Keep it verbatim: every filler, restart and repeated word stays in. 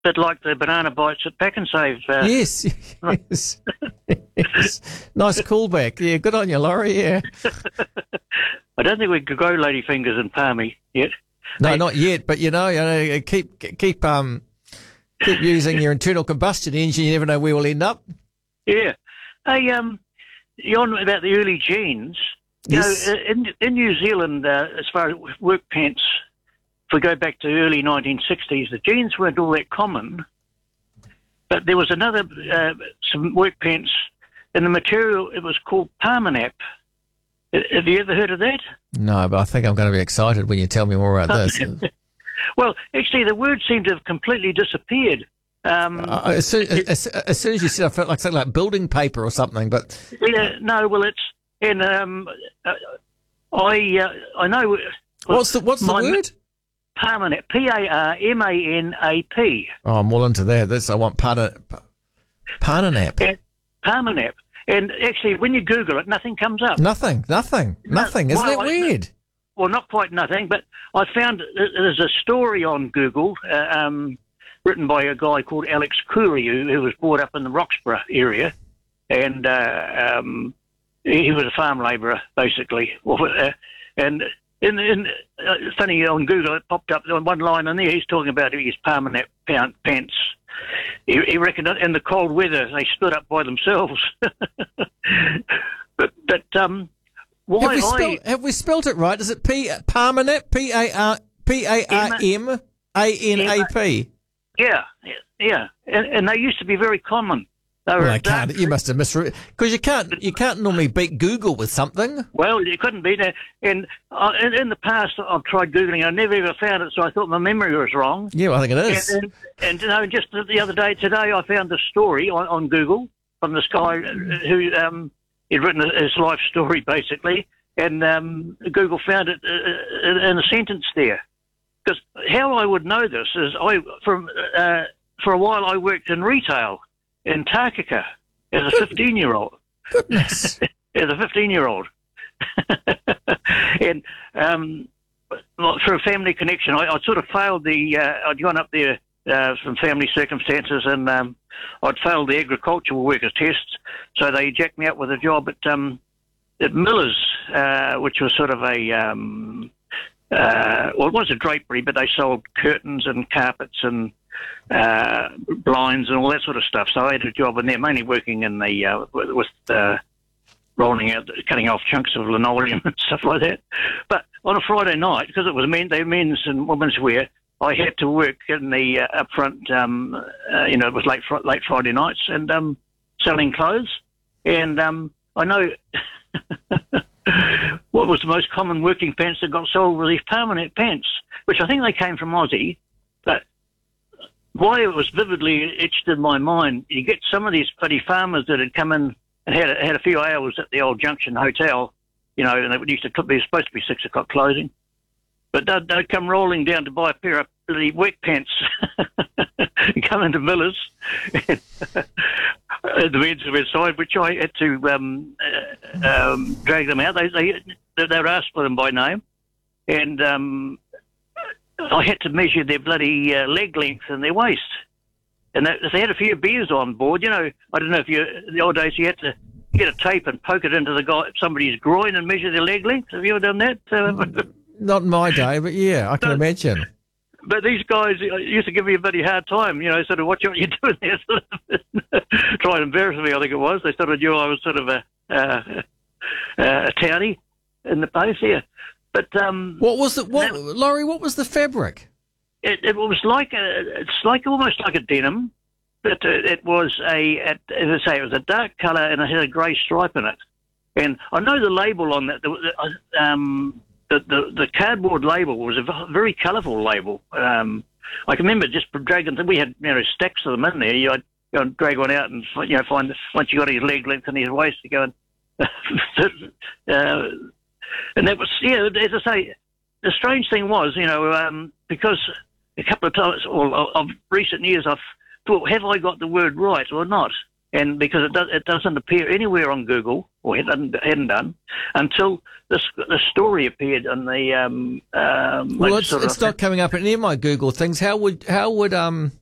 bit like the banana bites at Pack and Save. Uh, Yes, yes. Yes. Nice callback. Yeah, good on you, Laurie. Yeah. I don't think we could grow ladyfingers in Palmy yet. No, Hey, not yet. But you know, you know, keep keep um keep using your internal combustion engine. You never know where we'll end up. yeah. Hey, um, you're on about the early jeans. You Yes. know, in, in New Zealand, uh, as far as work pants, if we go back to early nineteen sixties, the jeans weren't all that common. But there was another, uh, some work pants, and the material, it was called Parmanap. Have you ever heard of that? No, but I think I'm going to be excited when you tell me more about this. Well, actually, the word seemed to have completely disappeared. Um, Uh, as, soon, as, as soon as you said, I felt like something like building paper or something. But yeah, no, well, it's and um, uh, I uh, I know. what's the what's the my- word? Parmanap, P A R M A N A P. Oh, I'm all into that. That's I want Parna, Parnanap. And Parmanap. And actually, when you Google it, nothing comes up. Nothing, nothing, nothing. Isn't well, that I- weird? Well, not quite nothing, but I found that there's a story on Google uh, um, written by a guy called Alex Curry, who, who was brought up in the Roxburgh area, and uh, um, he, he was a farm labourer, basically. Well, uh, and in, in uh, funny, on Google, it popped up on one line in there, he's talking about his Parmanap pound pants. He, he reckoned in the cold weather they stood up by themselves. but but um, why Have we, I... spelled, have we spelt it right? Is it P Parmanap? P A R P A R M A N A P. Yeah, yeah, and, and they used to be very common. They were Well, I dark- can't. You must have misread because you can't. You can't normally beat Google with something. Well, you couldn't be there. And uh, in, in the past, I've tried googling. I never ever found it, so I thought my memory was wrong. Yeah, well, I think it is. And, and, and you know, just the other day, today, I found a story on, on Google from this guy who um, he'd written his life story basically, and um, Google found it uh, in, in a sentence there. Because how I would know this is I from uh, for a while I worked in retail in Takaka as a fifteen-year-old. Goodness. As a fifteen-year-old. and um, for a family connection, I, I sort of failed the. Uh, I'd gone up there uh, from family circumstances, and um, I'd failed the agricultural workers test, so they jacked me up with a job at um, at Miller's, uh, which was sort of a. Um, uh, well, it was a drapery, but they sold curtains and carpets and uh, blinds and all that sort of stuff. So I had a job in there, mainly working in the uh, with uh, rolling out, cutting off chunks of linoleum and stuff like that. But on a Friday night, because it was men, they men's and women's wear, I had to work in the uh, up front. Um, uh, you know, it was late fr- late Friday nights and um, selling clothes. And um, I know what was the most common working pants that got sold were these permanent pants, which I think they came from Aussie. But why it was vividly etched in my mind, you get some of these bloody farmers that had come in and had a, had a few hours at the old Junction Hotel, you know, and they used to be supposed to be six o'clock closing, but they'd, they'd come rolling down to buy a pair of bloody wet pants, and come into Miller's, and, the men's side, which I had to um, uh, um, drag them out. They, they they were asked for them by name, and um, I had to measure their bloody uh, leg length and their waist. And they, they had a few beers on board. You know, I don't know if you, the old days, you had to get a tape and poke it into the guy, somebody's groin and measure their leg length. Have you ever done that? Uh, Not in my day, but yeah, I can imagine. But these guys used to give me a bloody hard time, you know, sort of, watch what you're doing there. Sort of try and embarrass me, I think it was. They sort of knew I was sort of a, uh, a townie in the place here. But um, What was the what, that- Laurie? What was the fabric? it, it was like a, it's like almost like a denim, but it, it was a, as I say, it was a dark colour and it had a grey stripe in it. And I know the label on that, the, the, um, the, the, the cardboard label was a v- very colourful label. Um, I can remember just dragging, we had, you know, stacks of them in there. I'd go and drag one out and, you know, find, once you got his leg length and his waist, to go and, uh, and that was, yeah, as I say, the strange thing was, you know, um, because a couple of times, or of recent years, I've thought, have I got the word right or not? And because it, does, it doesn't appear anywhere on Google, or it hadn't, hadn't done, until this the story appeared on the. Um, um, Well, like it's, sort it's of- not coming up in any of my Google things. How would how would um